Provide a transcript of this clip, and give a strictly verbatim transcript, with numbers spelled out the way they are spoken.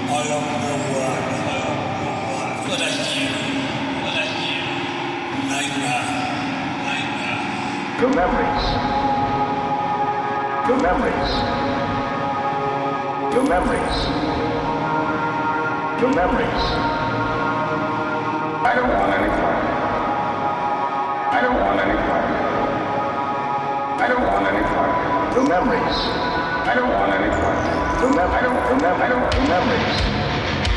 Your memories. Your memories. Your memories. Your memories. I don't want any part. I don't want any part. I don't want any part. Your memories. I don't want any part. Your mem- I don't. Your mem- I don't. Your memories.